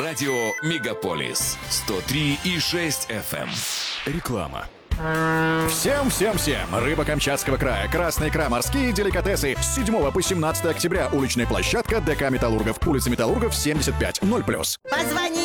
Радио Мегаполис 103,6 FM. Реклама. Всем! Рыба Камчатского края, красная икра, морские деликатесы. С 7 по 17 октября уличная площадка ДК «Металлургов», улица Металлургов, 75, 0+. Позвони